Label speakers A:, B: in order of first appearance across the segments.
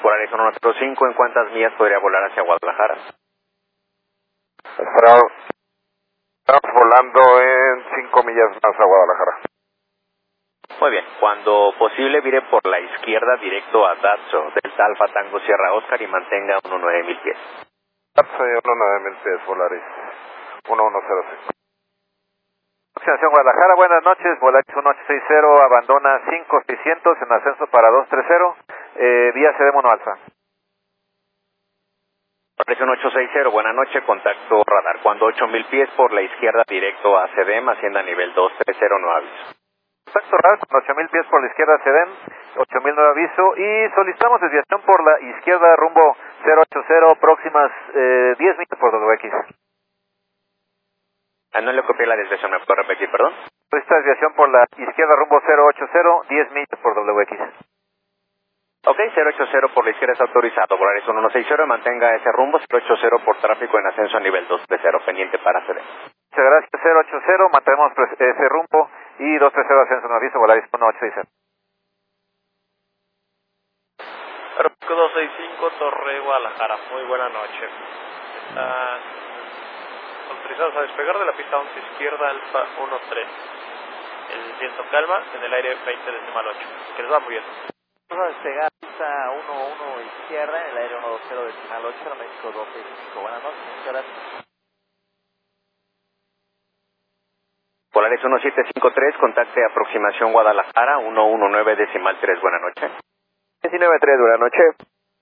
A: Volaris 105, ¿en cuántas millas podría volar hacia Guadalajara?
B: Estamos volando en 5 millas más a Guadalajara.
A: Muy bien, cuando posible vire por la izquierda directo a Datso, Delta Alfa Tango Sierra Oscar y mantenga 9000 pies.
B: Datso 9000 pies, Volaris 1105.
C: Aproximación Guadalajara, buenas noches, Volaris 1860, abandona 5600 en ascenso para 230, vía CD Mono Alfa.
A: Volaris 1860, buenas noches, contacto radar, cuando 8000 pies por la izquierda directo a CDM, hacienda nivel 230, no aviso.
C: Contacto radar con 8000 pies por la izquierda CDM, 8000 no aviso y solicitamos desviación por la izquierda rumbo 080, próximas 10 millas por WX.
A: No le copié la desviación, ¿me puedo repetir, perdón?
C: Esta desviación por la izquierda rumbo 080, 10 millas por WX.
A: Ok, 080 por la izquierda es autorizado, Volaris 1160, mantenga ese rumbo, 080 por tráfico en ascenso a nivel 230, pendiente para CD.
C: Muchas gracias, 080, mantenemos ese rumbo y 230 ascenso, no aviso, Volaris 1860.
D: Aeropuerto 265, Torre Guadalajara, muy buena noche. Autorizados a despegar de la pista 11 izquierda, Alfa 13. El viento calma, en el aire 20 decimal 8. Que les va muy bien.
E: Vamos a despegar pista 11 izquierda, en el aire 120 decimal 8, México 265. Buenas noches, muchas gracias.
A: Volaris 1753, contacte aproximación Guadalajara, 119 decimal 3, buenas noches.
F: 193, buenas noches.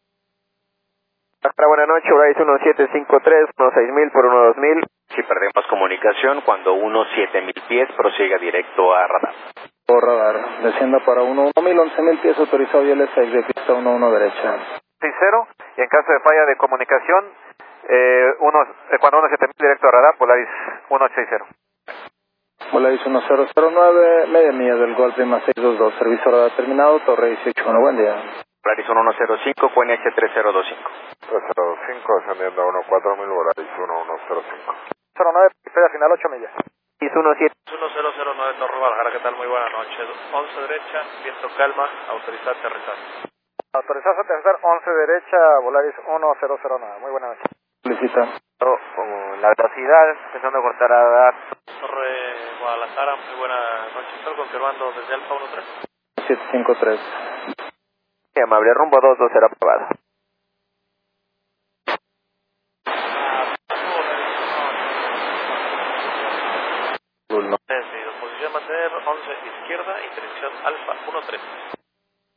F: Buenas noches, Volaris 1753, 16000 por 12000.
A: Si perdemos comunicación, cuando 17000 pies, prosiga directo a radar.
F: Por radar, descienda para 11000 pies, autorizado y L6 de pista 11 derecha.
C: 60, y en caso de falla de comunicación, cuando 17000 directo a radar, Volaris 1860.
F: Volaris 1009, media milla del golpe más 622, servicio radar terminado, Torre 181, buen día.
A: Volaris 1105, QNH 3025.
B: 3025, ascendiendo a 14000, Volaris 1105.
C: 09, espera final 8 millas.
F: IS 17.
D: 1009, Torre Guadalajara, ¿qué tal? Muy buena noche. 11 derecha, viento calma, autorizado a aterrizar.
C: Autorizado a aterrizar 11 derecha, Volaris 1009, muy buena noche.
F: Solicita.
C: Con la velocidad, empezando a cortar a dar.
D: Torre Guadalajara, muy buena noche. Estoy confirmando desde Alfa 13.
F: 753.
C: Muy amable, rumbo 22 será aprobado.
D: Posición mantener 11 izquierda y dirección Alfa 13.